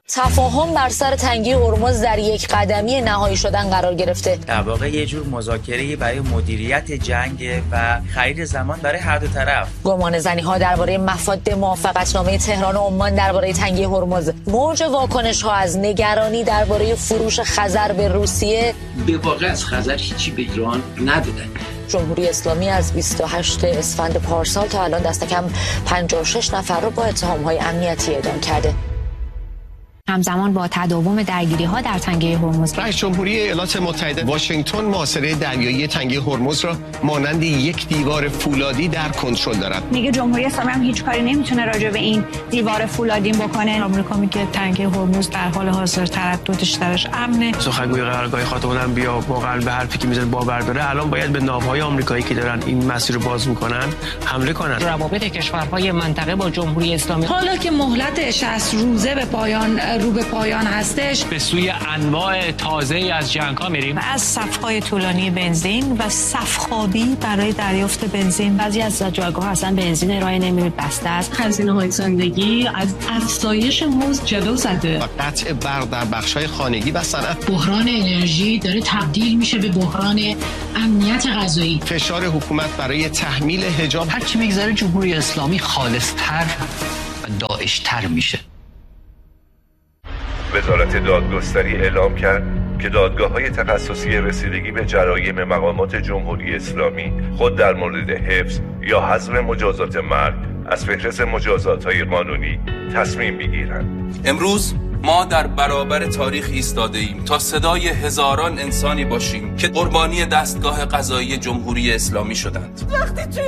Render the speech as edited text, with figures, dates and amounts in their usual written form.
تفاهم بر سر تنگی هرمز در یک قدمی نهایی شدن قرار گرفته. در واقع یه جور مذاکره برای مدیریت جنگ و خرید زمان برای هر دو طرف. گمانه‌زنی‌ها درباره مفاد موافقتنامه تهران و عمان درباره تنگی هرمز، موج واکنش‌ها از نگرانی درباره فروش خزر به روسیه. به واقع از خزر هیچی به ایران ندادن. جمهوری اسلامی از 28 اسفند پارسال تا الان دست کم 56 نفر رو با اتهام‌های امنیتی اعدام کرده. همزمان با تداوم درگیری‌ها در تنگه هرمز، رئیس جمهوری ایالات متحده واشنگتن محاصره دریایی تنگه هرمز را مانند یک دیوار فولادی در کنترل دارد. میگه جمهوری اسلامی هم هیچ کاری نمیتونه راجع به این دیوار فولادی بکنه. آمریکا میگه تنگه هرمز در حال حاضر ترددش درش امنه. سخنگوی قرارگاه خاتم الانبیا واقعا به حرفی که میزنه باور داره. الان باید به ناوهای آمریکایی که دارن این مسیر رو باز میکنن حمله کنن. روابط کشورهای منطقه با جمهوری اسلامی، حالا که مهلت 60 روزه رو به پایان هستش، به سوی انواع تازه از جنگ‌ها میریم. از صف‌های طولانی بنزین و صف‌خوابی برای دریافت بنزین. بعضی از جایگاه اصلا بنزین ارائه نمی‌کنه، بسته است. هزینه‌های زندگی از افزایش مزد جلو زده. و قطع برق در بخش‌های خانگی و صنعت. بحران انرژی داره تبدیل میشه به بحران امنیت غذایی. فشار حکومت برای تحمیل حجاب. هر چی میگذره جمهوری اسلامی خالص‌تر و داعش‌تر میشه. وزارت دادگستری اعلام کرد که دادگاه‌های تخصصی رسیدگی به جرایم مقامات جمهوری اسلامی خود در مورد حفظ یا حذف مجازات مرگ از فهرست مجازات‌های قانونی تصمیم بگیرند. امروز ما در برابر تاریخ ایستاده ایم تا صدای هزاران انسانی باشیم که قربانی دستگاه قضایی جمهوری اسلامی شدند.